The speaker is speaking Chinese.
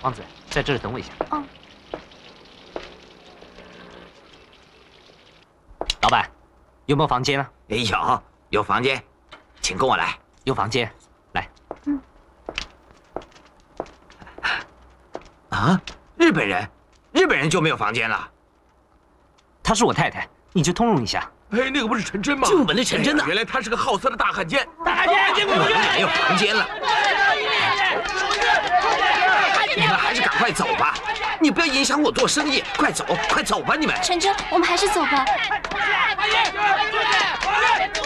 王子，在这儿等我一下。 哦。 老板，有没有房间啊？ 有房间，请跟我来。 有房间，来。 嗯。 啊，日本人就没有房间了？ 她是我太太，你就通融一下。 哎，那个不是陈真吗？ 就我们的陈真呐！ 原来他是个好色的大汉奸。 我们没有房间了。你们还是赶快走吧，你不要影响我做生意。快走吧，你们。 陈真，我们还是走吧。